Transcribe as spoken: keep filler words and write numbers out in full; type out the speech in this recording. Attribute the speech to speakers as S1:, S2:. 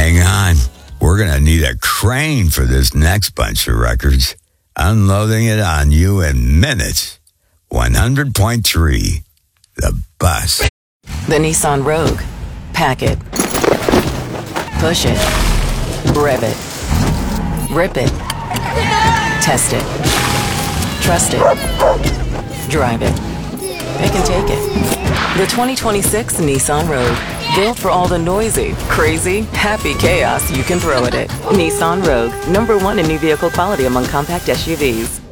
S1: Hang on. We're going to need a crane for this next bunch of records. Unloading it on you in minutes. one hundred point three, The Bus.
S2: The Nissan Rogue. Pack it. Push it. Rev it. Rip it. Test it. Trust it. Drive it. Pick and take it. The twenty twenty-six Nissan Rogue. Built for all the noisy, crazy, happy chaos you can throw at it. Nissan Rogue. Number one in new vehicle quality among compact S U Vs.